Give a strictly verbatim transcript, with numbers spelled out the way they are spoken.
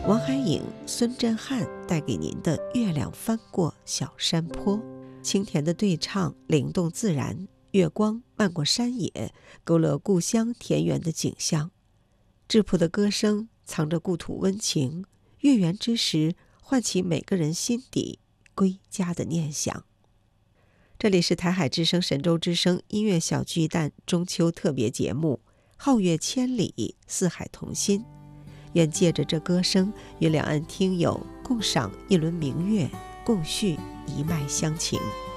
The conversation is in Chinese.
王海颖、孙振汉带给您的《月亮翻过小山坡》，清甜的对唱灵动自然，月光漫过山野，勾勒故乡田园的景象。质朴的歌声藏着故土温情，月圆之时唤起每个人心底归家的念想。这里是台海之声神州之声音乐小巨蛋中秋特别节目，皓月千里，四海同心。愿借着这歌声，与两岸听友共赏一轮明月，共叙一脉乡情。